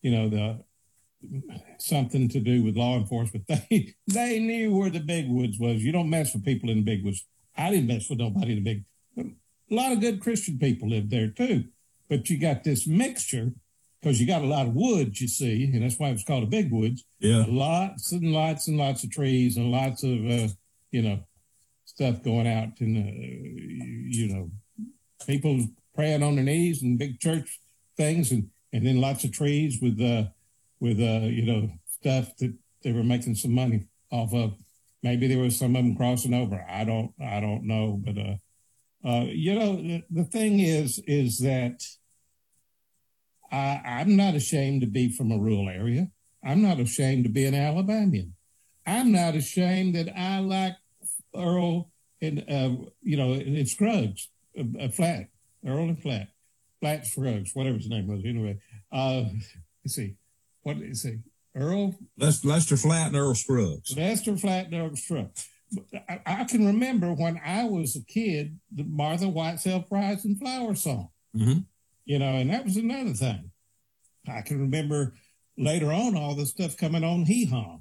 the something to do with law enforcement. They knew where the big woods was. You don't mess with people in the big woods. I didn't mess with nobody in the big. A lot of good Christian people lived there too, but you got this mixture because you got a lot of woods, you see, and that's why it's called the big woods. Yeah, lots and lots and lots of trees and lots of stuff going out, and people praying on their knees and big church things, and then lots of trees with stuff that they were making some money off of. Maybe there was some of them crossing over. I don't know, but the thing is that I'm not ashamed to be from a rural area. I'm not ashamed to be an Alabamian. I'm not ashamed that I like Earl and Scruggs, Flat, Earl and Flat Scruggs, whatever his name was. Anyway, let's see. What did he say? Earl? Lester Flat and Earl Scruggs. Lester Flat and Earl Scruggs. I can remember when I was a kid, the Martha White Self-Rising Flower song. Mm-hmm. And that was another thing. I can remember later on all the stuff coming on Hee Haw,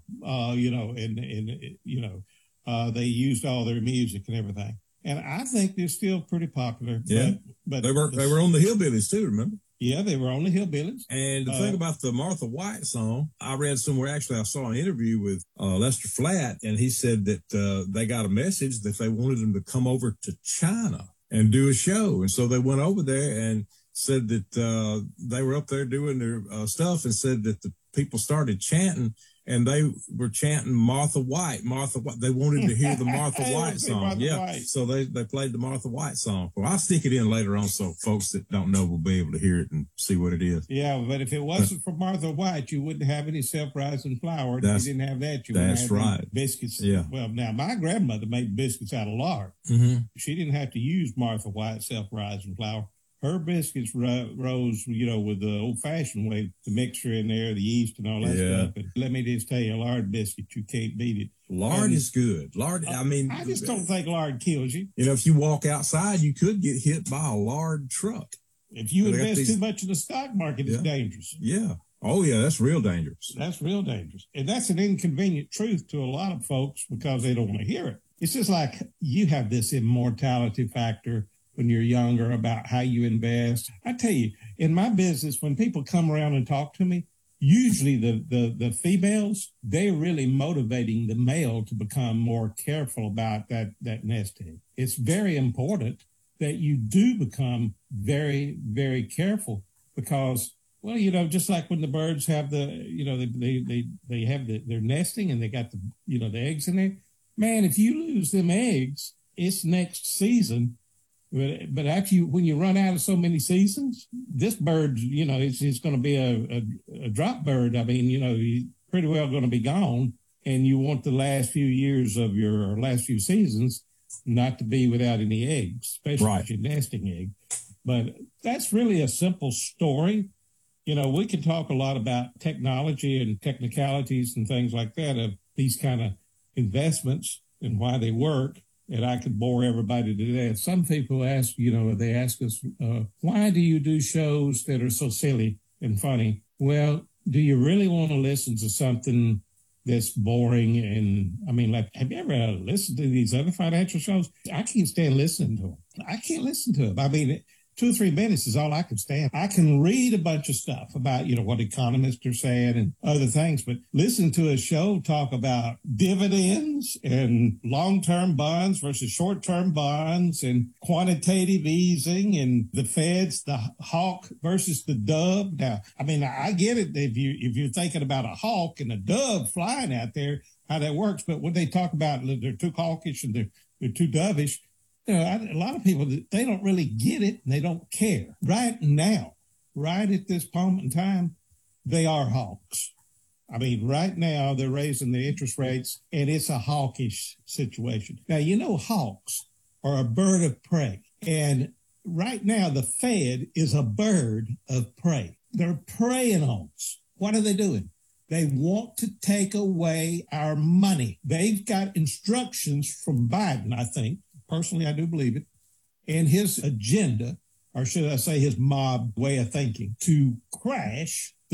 they used all their music and everything. And I think they're still pretty popular. Yeah. But they were on the Hillbillies too, remember? Yeah, they were on the Hillbillies. And the thing about the Martha White song, I read somewhere, actually, I saw an interview with Lester Flat, and he said that they got a message that they wanted them to come over to China and do a show. And so they went over there and said that they were up there doing their stuff, and said that the people started chanting, and they were chanting Martha White. They wanted to hear the Martha White song. White. So they played the Martha White song. Well, I'll stick it in later on so folks that don't know will be able to hear it and see what it is. Yeah, but if it wasn't for Martha White, you wouldn't have any Self-Rising Flour. If you didn't have that, you wouldn't have any biscuits. Yeah. Well, now, my grandmother made biscuits out of lard. Mm-hmm. She didn't have to use Martha White Self-Rising Flour. Her biscuits rose, with the old-fashioned way, the mixture in there, the yeast and all that stuff. But let me just tell you, a lard biscuit, you can't beat it. Lard is good. Lard, I just don't think lard kills you. If you walk outside, you could get hit by a lard truck. If you invest too much in the stock market, it's dangerous. Yeah. Oh, yeah, that's real dangerous. That's real dangerous. And that's an inconvenient truth to a lot of folks because they don't want to hear it. It's just like you have this immortality factor when you're younger about how you invest. I tell you, in my business, when people come around and talk to me, usually the females, they're really motivating the male to become more careful about that nest egg. It's very important that you do become very, very careful because, well, just like when the birds have they have their nesting and they got the eggs in there. Man, if you lose them eggs, it's next season. But when you run out of so many seasons, this bird, it's going to be a drop bird. I mean, he's pretty well going to be gone. And you want the last few years of your last few seasons not to be without any eggs, especially if you're nesting egg. But that's really a simple story. We can talk a lot about technology and technicalities and things like that of these kind of investments and why they work. And I could bore everybody to death. Some people ask, they ask us, why do you do shows that are so silly and funny? Well, do you really want to listen to something that's boring? And I mean, like, have you ever listened to these other financial shows? I can't stand listening to them. I can't listen to them. I mean, 2 or 3 minutes is all I can stand. I can read a bunch of stuff about, what economists are saying and other things, but listen to a show talk about dividends and long-term bonds versus short-term bonds and quantitative easing and the Feds, the hawk versus the dove. Now, I mean, I get it if you're thinking about a hawk and a dove flying out there, how that works. But when they talk about they're too hawkish and they're too dovish, a lot of people, they don't really get it and they don't care. Right now, right at this moment in time, they are hawks. I mean, right now, they're raising the interest rates and it's a hawkish situation. Now, hawks are a bird of prey. And right now, the Fed is a bird of prey. They're preying on us. What are they doing? They want to take away our money. They've got instructions from Biden, I think. Personally, I do believe it. And his agenda, or should I say his mob way of thinking, to crash the stock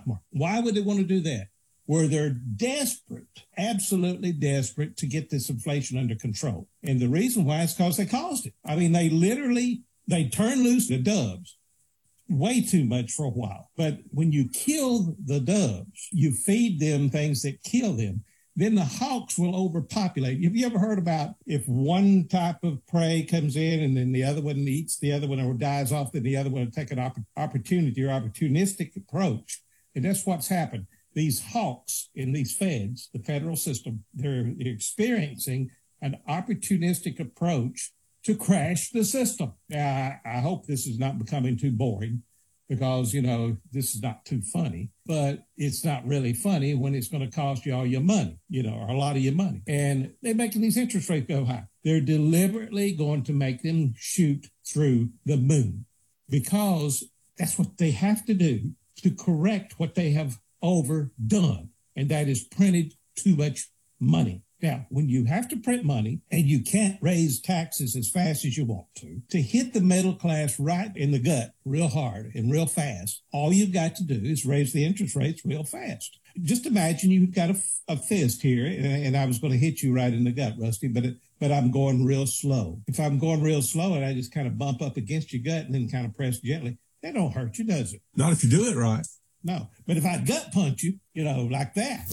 stock market. Why would they want to do that? Where they're desperate, absolutely desperate to get this inflation under control. And the reason why is because they caused it. I mean, they turn loose the doves way too much for a while. But when you kill the doves, you feed them things that kill them, then the hawks will overpopulate. Have you ever heard about if one type of prey comes in and then the other one eats the other one or dies off, then the other one will take an opportunity or opportunistic approach? And that's what's happened. These hawks in these feds, the federal system, they're experiencing an opportunistic approach to crash the system. Now, I hope this is not becoming too boring because, this is not too funny, but it's not really funny when it's going to cost you all your money, or a lot of your money. And they're making these interest rates go high. They're deliberately going to make them shoot through the moon because that's what they have to do to correct what they have overdone, and that is printed too much money. Now, when you have to print money and you can't raise taxes as fast as you want to hit the middle class right in the gut real hard and real fast, all you've got to do is raise the interest rates real fast. Just imagine you've got a fist here, and I was going to hit you right in the gut, Rusty, but I'm going real slow. If I'm going real slow and I just kind of bump up against your gut and then kind of press gently, that don't hurt you, does it? Not if you do it right. No, but if I gut punch you, like that,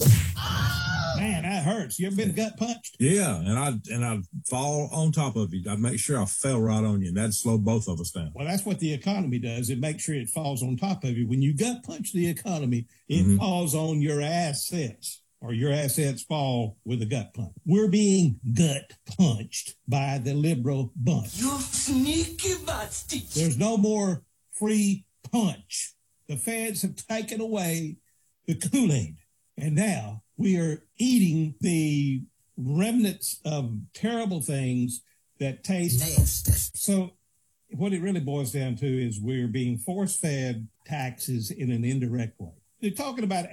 man, that hurts. You ever been gut punched? Yeah, and I'd fall on top of you. I'd make sure I fell right on you, and that'd slow both of us down. Well, that's what the economy does. It makes sure it falls on top of you. When you gut punch the economy, it falls on your assets, or your assets fall with a gut punch. We're being gut punched by the liberal bunch. You sneaky bastard. There's no more free punch. The feds have taken away the Kool-Aid, and now we are eating the remnants of terrible things that taste nasty. So what it really boils down to is we're being force-fed taxes in an indirect way. They're talking about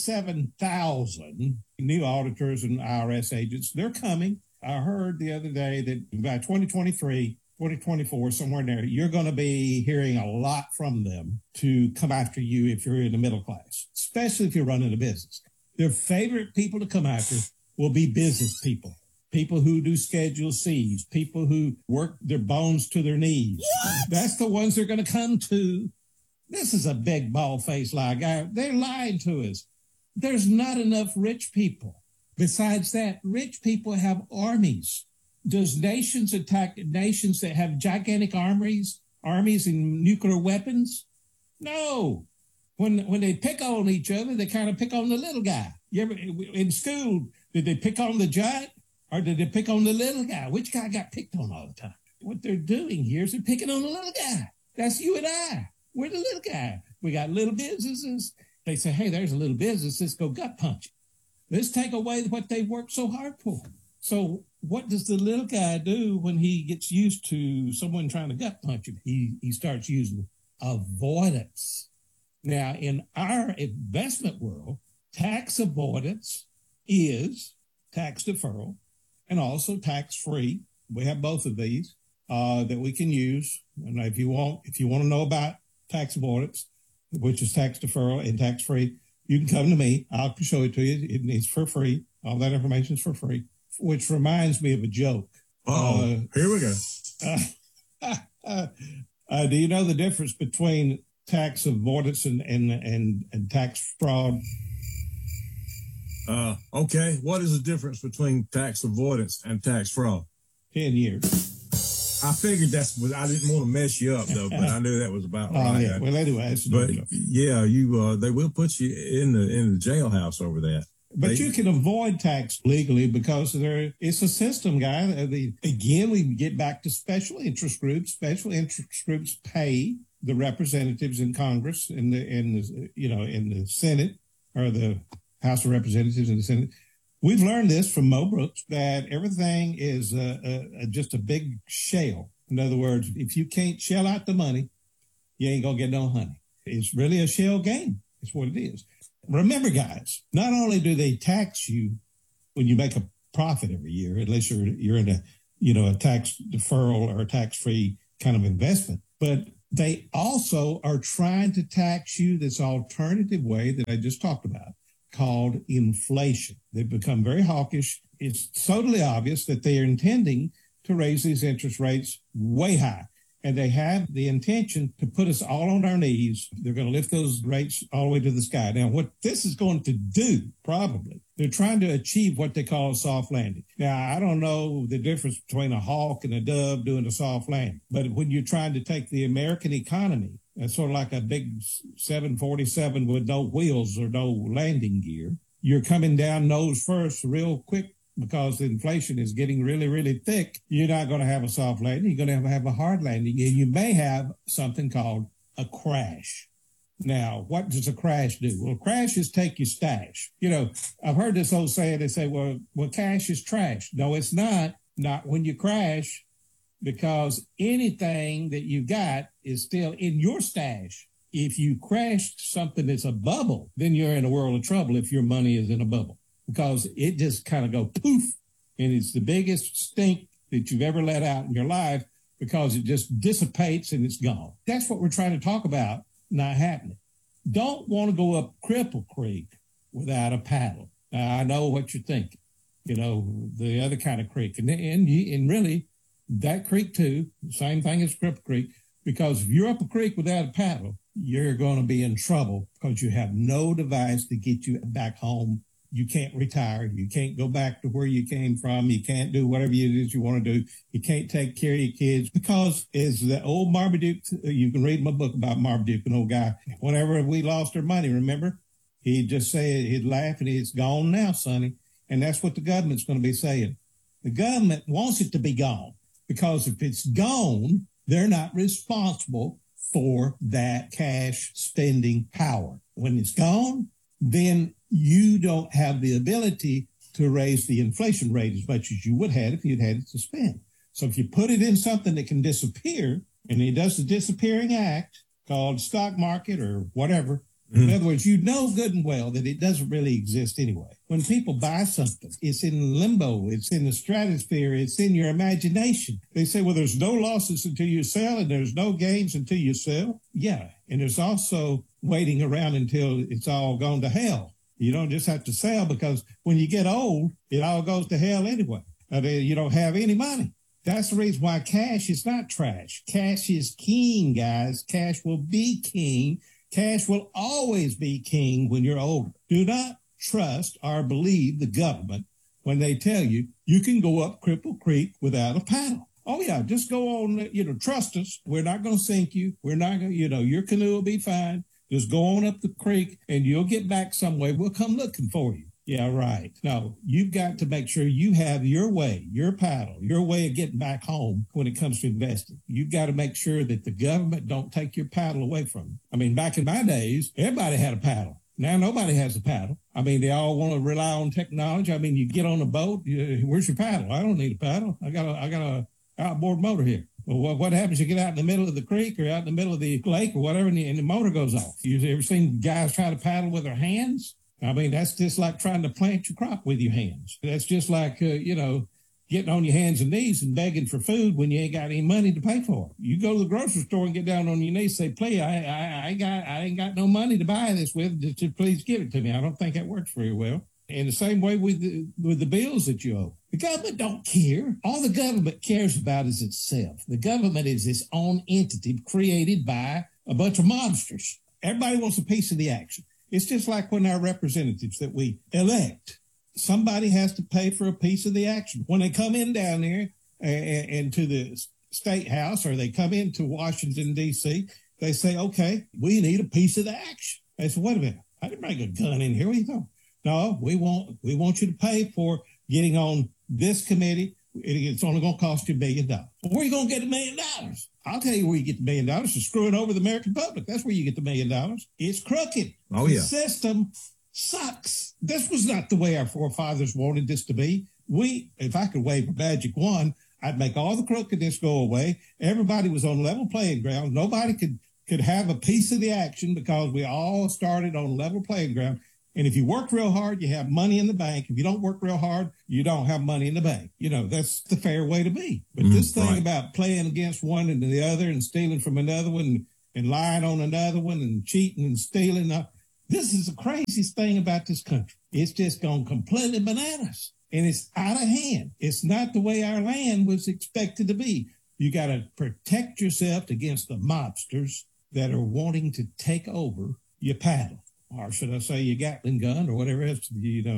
87,000 new auditors and IRS agents. They're coming. I heard the other day that by 2023, 2024, somewhere in there, you're going to be hearing a lot from them to come after you if you're in the middle class, especially if you're running a business. Their favorite people to come after will be business people, people who do Schedule Cs, people who work their bones to their knees. What? That's the ones they're going to come to. This is a big bald-faced lie, guy. They're lying to us. There's not enough rich people. Besides that, rich people have armies. Does nations attack nations that have gigantic armies and nuclear weapons? No. When they pick on each other, they kind of pick on the little guy. You ever in school, did they pick on the giant or did they pick on the little guy? Which guy got picked on all the time? What they're doing here is they're picking on the little guy. That's you and I. We're the little guy. We got little businesses. They say, hey, there's a little business. Let's go gut punch it. Let's take away what they worked so hard for. So what does the little guy do when he gets used to someone trying to gut punch him? He starts using avoidance. Now, in our investment world, tax avoidance is tax deferral and also tax-free. We have both of these that we can use. And if you want to know about tax avoidance, which is tax deferral and tax-free, you can come to me. I'll show it to you. It's for free. All that information is for free, which reminds me of a joke. Here we go. Do you know the difference between tax avoidance and tax fraud? Okay. What is the difference between tax avoidance and tax fraud? 10 years. I figured I didn't want to mess you up though, but I knew that was about right. Yeah. Well, anyway, they will put you in the jailhouse over that. But you can avoid tax legally because it's a system, guy. Again, we get back to special interest groups. Special interest groups pay the representatives in Congress, in the Senate, or the House of Representatives in the Senate. We've learned this from Mo Brooks that everything is just a big shell. In other words, if you can't shell out the money, you ain't gonna get no honey. It's really a shell game. It's what it is. Remember, guys, not only do they tax you when you make a profit every year, unless you're in a tax deferral or a tax-free kind of investment, but They also are trying to tax you this alternative way that I just talked about, called inflation. They've become very hawkish. It's totally obvious that they are intending to raise these interest rates way high. And they have the intention to put us all on our knees. They're going to lift those rates all the way to the sky. Now, what this is going to do, probably, they're trying to achieve what they call a soft landing. Now, I don't know the difference between a hawk and a dove doing a soft landing. But when you're trying to take the American economy, that's sort of like a big 747 with no wheels or no landing gear, you're coming down nose first real quick. Because the inflation is getting really, really thick, you're not going to have a soft landing. You're going to have a hard landing. And you may have something called a crash. Now, what does a crash do? Well, a crash is take your stash. You know, I've heard this old saying, they say, well, cash is trash. No, it's not. Not when you crash, because anything that you got is still in your stash. If you crashed something that's a bubble, then you're in a world of trouble if your money is in a bubble. Because it just kind of go poof, and it's the biggest stink that you've ever let out in your life because it just dissipates and it's gone. That's what we're trying to talk about, not happening. Don't want to go up Cripple Creek without a paddle. Now, I know what you're thinking, you know, the other kind of creek. And really, that creek too, same thing as Cripple Creek, because if you're up a creek without a paddle, you're going to be in trouble because you have no device to get you back home. You can't retire. You can't go back to where you came from. You can't do whatever it is you want to do. You can't take care of your kids because, as the old Marmaduke, you can read my book about Marmaduke, an old guy. Whenever we lost our money, remember, he'd just say, he'd laugh and it's gone now, sonny. And that's what the government's going to be saying. The government wants it to be gone because if it's gone, they're not responsible for that cash spending power. When it's gone, then you don't have the ability to raise the inflation rate as much as you would have if you'd had it to spend. So if you put it in something that can disappear, and he does the disappearing act called stock market or whatever, in other words, you know good and well that it doesn't really exist anyway. When people buy something, it's in limbo, it's in the stratosphere, it's in your imagination. They say, well, there's no losses until you sell and there's no gains until you sell. Yeah, and there's also waiting around until it's all gone to hell. You don't just have to sell because when you get old, it all goes to hell anyway. You don't have any money. That's the reason why cash is not trash. Cash is king, guys. Cash will be king. Cash will always be king when you're older. Do not trust or believe the government when they tell you you can go up Cripple Creek without a paddle. Oh, yeah, just go on, trust us. We're not going to sink you. We're not going to, your canoe will be fine. Just go on up the creek and you'll get back some way. We'll come looking for you. Yeah, right. No, you've got to make sure you have your way, your paddle, your way of getting back home when it comes to investing. You've got to make sure that the government don't take your paddle away from you. I mean, back in my days, everybody had a paddle. Now nobody has a paddle. I mean, they all want to rely on technology. I mean, you get on a boat, where's your paddle? I don't need a paddle. I got a outboard motor here. Well, what happens? You get out in the middle of the creek or out in the middle of the lake or whatever, and the motor goes off. You ever seen guys try to paddle with their hands? I mean, that's just like trying to plant your crop with your hands. That's just like, getting on your hands and knees and begging for food when you ain't got any money to pay for it. You go to the grocery store and get down on your knees and say, please, I ain't got no money to buy this with. Just please give it to me. I don't think that works very well. And the same way with the bills that you owe. The government don't care. All the government cares about is itself. The government is its own entity created by a bunch of monsters. Everybody wants a piece of the action. It's just like when our representatives that we elect, somebody has to pay for a piece of the action. When they come in down there and to the state house or they come into Washington, D.C., they say, okay, we need a piece of the action. I said, wait a minute. I didn't bring a gun in here. What are you talking? No, we want you to pay for getting on this committee. It's only going to cost you $1 million. Well, where are you going to get $1 million? I'll tell you where you get the $1 million. It's screwing over the American public. That's where you get the $1 million. It's crooked. Oh, yeah. The system sucks. This was not the way our forefathers wanted this to be. If I could wave a magic wand, I'd make all the crookedness go away. Everybody was on level playing ground. Nobody could have a piece of the action because we all started on level playing ground. And if you work real hard, you have money in the bank. If you don't work real hard, you don't have money in the bank. You know, that's the fair way to be. But this thing about playing against one and the other and stealing from another one and lying on another one and cheating and stealing, this is the craziest thing about this country. It's just gone completely bananas. And it's out of hand. It's not the way our land was expected to be. You got to protect yourself against the mobsters that are wanting to take over your paddle, or should I say your Gatling gun, or whatever else,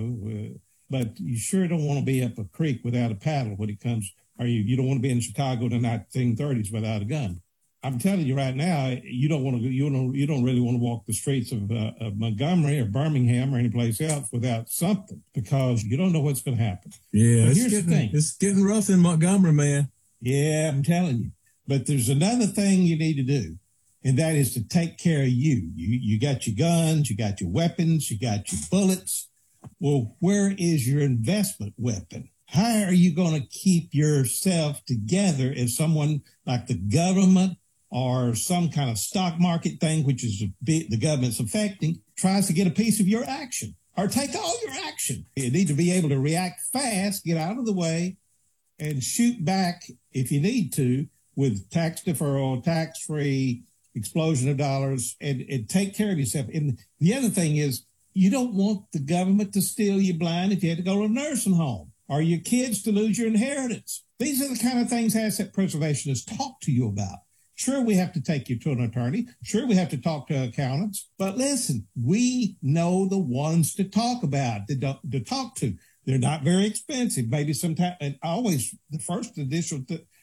but you sure don't want to be up a creek without a paddle when it comes, or you don't want to be in Chicago in the 1930s without a gun. I'm telling you right now, you don't really want to walk the streets of Montgomery or Birmingham or any place else without something, because you don't know what's going to happen. Yeah, it's getting rough in Montgomery, man. Yeah, I'm telling you. But there's another thing you need to do, and that is to take care of you. You got your guns, you got your weapons, you got your bullets. Well, where is your investment weapon? How are you going to keep yourself together if someone like the government or some kind of stock market thing, which is the government's affecting, tries to get a piece of your action or take all your action? You need to be able to react fast, get out of the way, and shoot back if you need to with tax deferral, tax-free, explosion of dollars, and take care of yourself. And the other thing is, you don't want the government to steal you blind if you had to go to a nursing home, or your kids to lose your inheritance. These are the kind of things asset preservationists talk to you about. Sure, we have to take you to an attorney. Sure, we have to talk to accountants. But listen, we know the ones to talk about, to talk to. They're not very expensive. Maybe sometimes, and always the first initial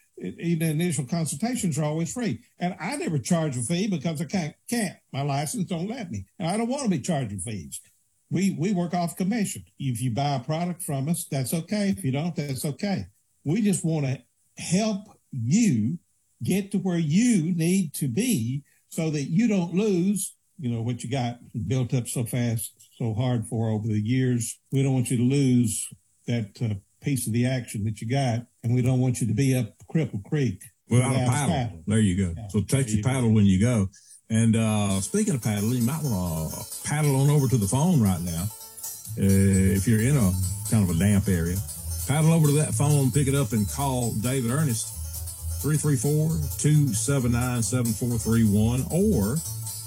consultations are always free. And I never charge a fee because I can't. My license don't let me. And I don't want to be charging fees. We work off commission. If you buy a product from us, that's okay. If you don't, that's okay. We just want to help you get to where you need to be so that you don't lose, what you got built up so fast, so hard for over the years. We don't want you to lose that piece of the action that you got, and we don't want you to be up Cripple Creek. Without a paddle. There you go. Yeah, so take your paddle when you go. And speaking of paddle, you might want to paddle on over to the phone right now. If you're in a kind of a damp area, paddle over to that phone, pick it up, and call David Ernest, 334-279-7431 or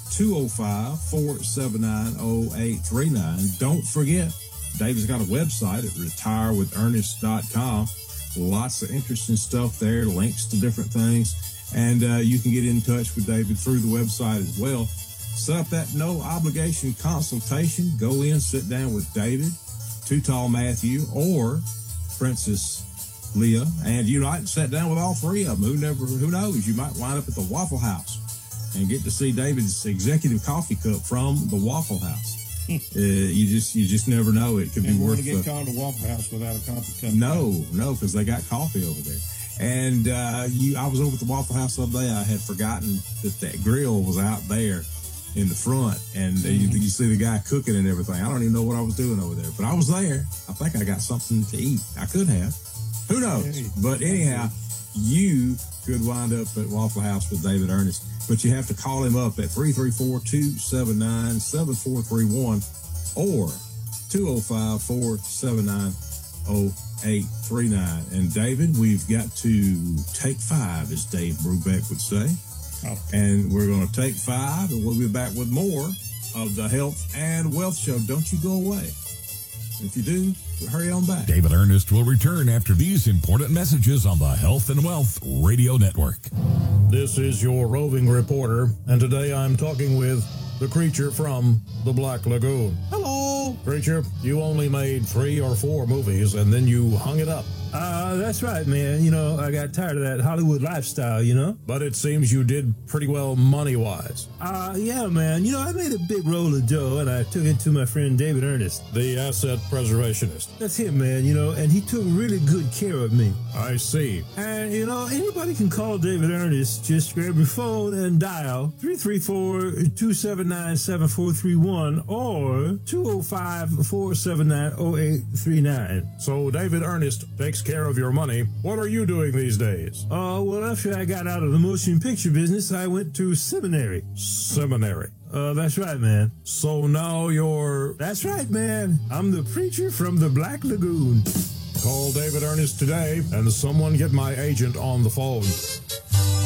205-479-0839. Don't forget, David's got a website at retirewithernest.com. Lots of interesting stuff there, links to different things. And you can get in touch with David through the website as well. Set up that no obligation consultation. Go in, sit down with David, Too Tall Matthew, or Princess Leah, and you might sit down with all three of them. Who knows? You might wind up at the Waffle House and get to see David's executive coffee cup from the Waffle House. You just never know. It could be worth. You want to get called the Waffle House without a coffee cup? No, because they got coffee over there. And I was over at the Waffle House the other day. I had forgotten that grill was out there in the front, and you see the guy cooking and everything. I don't even know what I was doing over there, but I was there. I think I got something to eat. I could have. Who knows? But anyhow, you could wind up at Waffle House with David Ernest, but you have to call him up at 334-279-7431 or 205-479-0839. And David, we've got to take 5, as Dave Brubeck would say. Oh. And we're going to take 5, and we'll be back with more of the Health and Wealth Show. Don't you go away. If you do, hurry on back. David Ernest will return after these important messages on the Health and Wealth Radio Network. This is your roving reporter, and today I'm talking with the creature from the Black Lagoon. Hello! Creature, you only made 3 or 4 movies, and then you hung it up. That's right, man. I got tired of that Hollywood lifestyle, But it seems you did pretty well money-wise. Yeah, man. I made a big roll of dough, and I took it to my friend David Ernest. The asset preservationist. That's him, man, and he took really good care of me. I see. And, anybody can call David Ernest. Just grab your phone and dial 334-279-7431 or 205-479-0839. So David Ernest takes care of your money. What are you doing these days? Well, after I got out of the motion picture business, I went to seminary. Seminary. That's right, man. So now you're... That's right, man. I'm the preacher from the Black Lagoon. Call David Ernest today and someone get my agent on the phone.